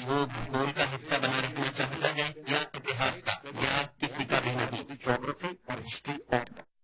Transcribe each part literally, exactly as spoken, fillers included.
वो भूगोल का हिस्सा बना रखना चाहता है या इतिहास का या किसी का भी नहीं, ज्योग्राफी और हिस्ट्री और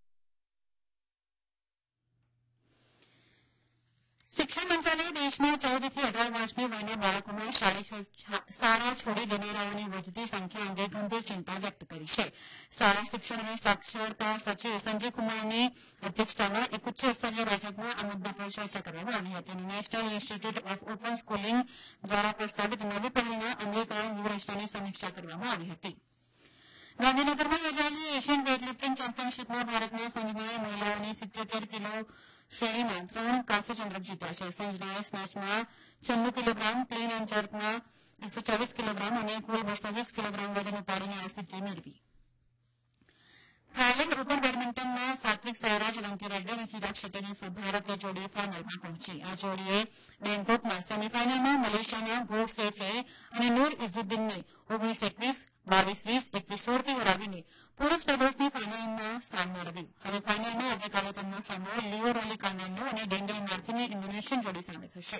શિક્ષણ મંત્રાલયે દેશમાં ચૌદથી અઢાર વર્ષની વયના બાળકોમાં શાળા છોડી દેનારાઓની વધતી સંખ્યા અંગે ગંભીર ચિંતા વ્યક્ત કરી છે. શાળા શિક્ષણ અને સાક્ષરતા સચિવ સંજય કુમારની અધ્યક્ષતામાં એક ઉચ્ચ સ્તરીય બેઠકમાં આ મુદ્દા પર ચર્ચા કરવામાં આવી હતી. National institute of open schooling દ્વારા પ્રસ્તાવિત નવી પહેલના અમલીકરણ વ્યૂહરચનાની સમીક્ષા કરવામાં આવી હતી. ગાંધીનગરમાં યોજાયેલી એશિયન વેઇટલિફ્ટિંગ ચેમ્પિયનશીપમાં ભારતના સંજનાએ મહિલાઓની સિત્યોતેર કિલો શ્રેણીમાં ત્રણ કાંસ્ય ચંદ્રક જીત્યા છે. સંજનાએ સ્નેચમાં છન્નું કિલોગ્રામ, ક્લીન એન્ડ જર્કમાં એકસો ચોવીસ કિલોગ્રામ અને કુલ બસો વીસ કિલોગ્રામ વજન ઉપાડીને આ સિદ્ધિ મેળવી. થાઇલેન્ડ ઓપન બેડમિન્ટનમાં સાત્વિક સાઈરાજ રંકીરેડ્ડી અને ચિરાગ શેટ્ટીની ભારતીય જોડી ફાઇનલમાં પહોંચી. આ જોડીએ બેંકોકમાં સેમીફાઇનલમાં મલેશિયાના ગો સેફે અને નૂર ઇઝુદ્દીનને ઓગણીસ એકવીસ, બાવીસ વીસ, એકવીસ સોળથી હરાવીને પુરૂષ ડબલ્સની ફાઇનલમાં સ્થાન મેળવ્યું. હવે ફાઇનલમાં આવતીકાલે તેમનો સામનો લિયો રોલિકાનનો અને ડેન્ડલ માર્ફીની ઇન્ડોનેશિયન જોડી સામે થશે.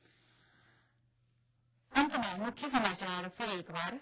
અંતમાં મુખ્ય સમાચાર ફરી એકવાર.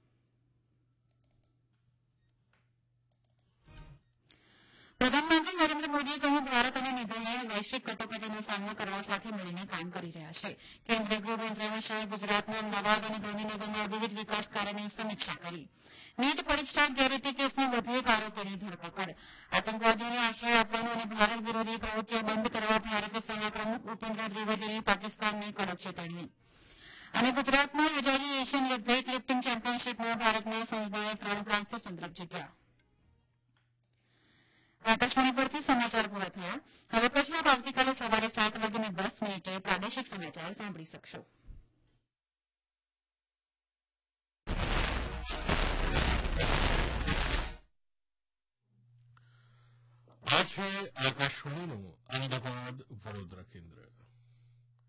પ્રધાનમંત્રી નરેન્દ્ર મોદીએ કહ્યું, ભારત અને નેધરલેન્ડ વૈશ્વિક કટોકટીનો સામનો કરવા સાથે મળીને કામ કરી રહ્યા છે. કેન્દ્રીય ગૃહમંત્રી અમિત શાહે ગુજરાતના અમદાવાદ અને ગાંધીનગરના વિવિધ વિકાસ કાર્યની સમીક્ષા કરી. નીટ પરીક્ષા ગેરરીતિ કેસની વધુ એક આરોપીની ધરપકડ. આતંકવાદીઓને આશ્રય આપવાનું અને ભારત વિરોધી પ્રવૃત્તિઓ બંધ કરવા ભારતીય સેના પ્રમુખ ઉપેન્દ્ર દ્વિવેદીની પાકિસ્તાનની કડક ચેતવણી. અને ગુજરાતમાં યોજાયેલી એશિયન વેઇટલિફ્ટિંગ ચેમ્પિયનશીપમાં ભારતના સંજનાએ ત્રણ કાંસ્ય ચંદ્રક જીત્યા. આકાશવાણી પરથી સમાચાર પૂરા થયા. હવે પછી આપ આવતીકાલે સવારે સાત વાગીને દસ મિનિટે પ્રાદેશિક સમાચાર સાંભળી શકશો. આ છે આકાશવાણીનું અમદાવાદ વડોદરા કેન્દ્ર.